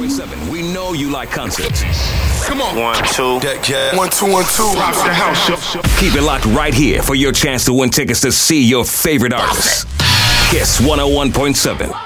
101.7. We know you like concerts. Come on. 1, 2. Deck, yeah. 1, 2, 1, 2. Rock the house. Keep it locked right here for your chance to win tickets to see your favorite artists. Kiss 101.7.